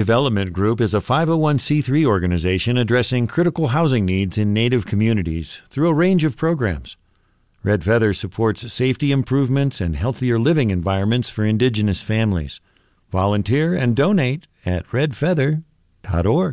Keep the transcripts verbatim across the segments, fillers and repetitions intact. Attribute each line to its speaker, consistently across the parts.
Speaker 1: Development Group is a five oh one c three organization addressing critical housing needs in Native communities through a range of programs. Red Feather supports safety improvements and healthier living environments for Indigenous families. Volunteer and donate at red feather dot org.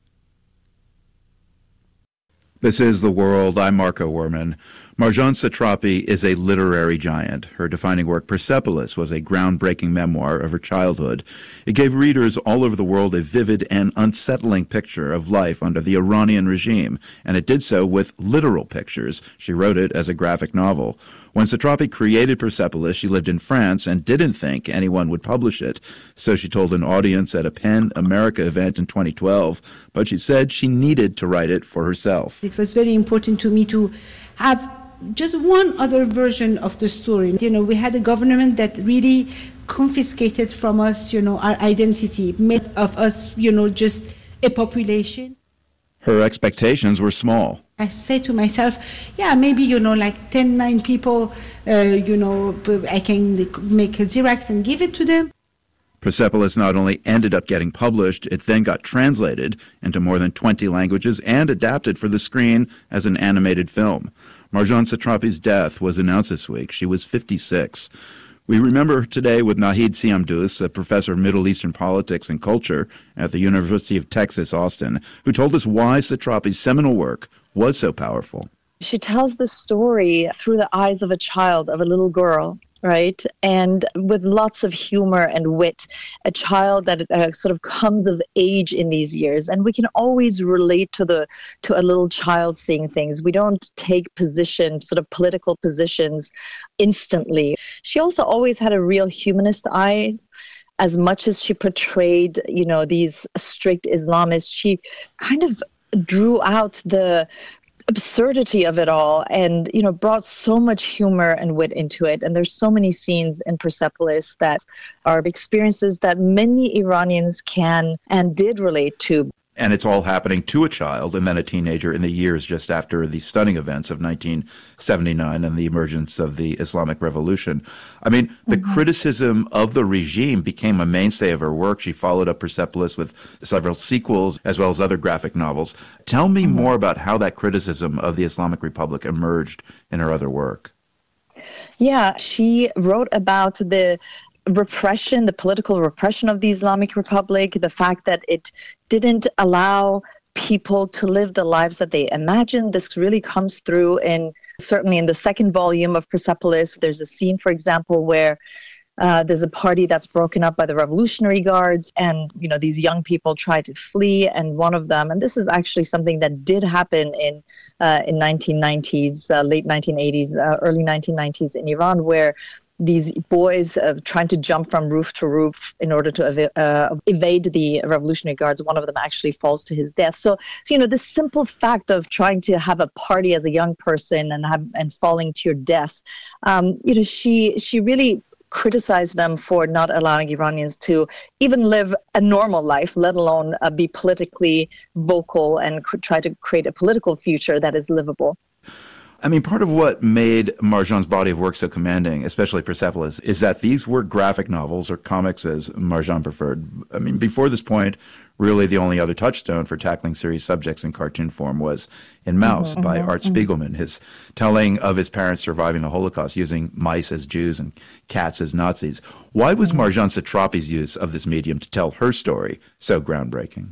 Speaker 2: This is The World. I'm Marco Werman. Marjane Satrapi is a literary giant. Her defining work, Persepolis, was a groundbreaking memoir of her childhood. It gave readers all over the world a vivid and unsettling picture of life under the Iranian regime, and it did so with literal pictures. She wrote it as a graphic novel. When Satrapi created Persepolis, she lived in France and didn't think anyone would publish it. So she told an audience at a PEN America event in twenty twelve, but she said she needed to write it for herself.
Speaker 3: It was very important to me to have just one other version of the story. You know, we had a government that really confiscated from us, you know, our identity, made of us, you know, just a population.
Speaker 2: Her expectations were small.
Speaker 3: I say to myself, yeah, maybe, you know, like ten, nine people, uh, you know, I can make a Xerox and give it to them.
Speaker 2: Persepolis not only ended up getting published, it then got translated into more than twenty languages and adapted for the screen as an animated film. Marjane Satrapi's death was announced this week. She was fifty-six. We remember her today with Nahid Siamdous, a professor of Middle Eastern politics and culture at the University of Texas, Austin, who told us why Satrapi's seminal work was so powerful.
Speaker 4: She tells the story through the eyes of a child, of a little girl, right? And with lots of humor and wit, a child that uh, sort of comes of age in these years. And we can always relate to the to a little child seeing things. We don't take position, sort of political positions instantly. She also always had a real humanist eye. As much as she portrayed, you know, these strict Islamists, she kind of drew out the absurdity of it all and, you know, brought so much humor and wit into it. And there's so many scenes in Persepolis that are experiences that many Iranians can and did relate to.
Speaker 2: And it's all happening to a child and then a teenager in the years just after the stunning events of nineteen seventy-nine and the emergence of the Islamic Revolution. I mean, the mm-hmm. criticism of the regime became a mainstay of her work. She followed up Persepolis with several sequels as well as other graphic novels. Tell me mm-hmm. more about how that criticism of the Islamic Republic emerged in her other work.
Speaker 4: Yeah, she wrote about the repression, the political repression of the Islamic Republic, the fact that it didn't allow people to live the lives that they imagined. This really comes through in, certainly in the second volume of Persepolis. There's a scene, for example, where uh, there's a party that's broken up by the Revolutionary Guards, and, you know, these young people try to flee, and one of them, and this is actually something that did happen in uh, in nineteen nineties, uh, late nineteen eighties, uh, early nineteen nineties in Iran, where these boys uh, trying to jump from roof to roof in order to ev- uh, evade the Revolutionary Guards. One of them actually falls to his death. So, so, you know, this simple fact of trying to have a party as a young person and have, and falling to your death, um, you know, she she really criticized them for not allowing Iranians to even live a normal life, let alone uh, be politically vocal and cr- try to create a political future that is livable.
Speaker 2: I mean, part of what made Marjane's body of work so commanding, especially Persepolis, is that these were graphic novels, or comics as Marjane preferred. I mean, before this point, really the only other touchstone for tackling serious subjects in cartoon form was in Mouse mm-hmm, by mm-hmm, Art Spiegelman, his telling of his parents surviving the Holocaust using mice as Jews and cats as Nazis. Why was mm-hmm. Marjane Satrapi's use of this medium to tell her story so groundbreaking?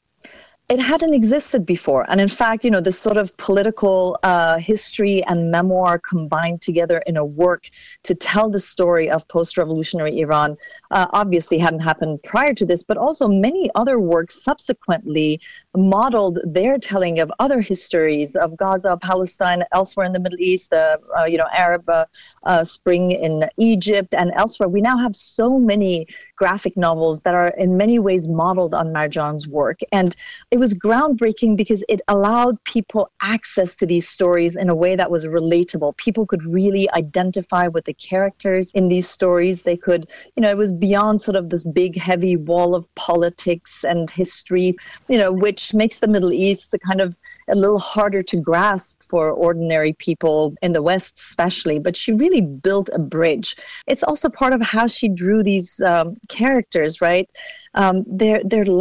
Speaker 4: It hadn't existed before. And in fact, you know, this sort of political uh, history and memoir combined together in a work to tell the story of post-revolutionary Iran uh, obviously hadn't happened prior to this, but also many other works subsequently modeled their telling of other histories of Gaza, Palestine, elsewhere in the Middle East, the, uh, you know, Arab uh, uh, Spring in Egypt and elsewhere. We now have so many graphic novels that are in many ways modeled on Marjane's work. And it was groundbreaking because it allowed people access to these stories in a way that was relatable. People could really identify with the characters in these stories. They could, you know, it was beyond sort of this big, heavy wall of politics and history, you know, which makes the Middle East a kind of a little harder to grasp for ordinary people in the West especially. But she really built a bridge. It's also part of how she drew these um, characters, right? Um, they're, they're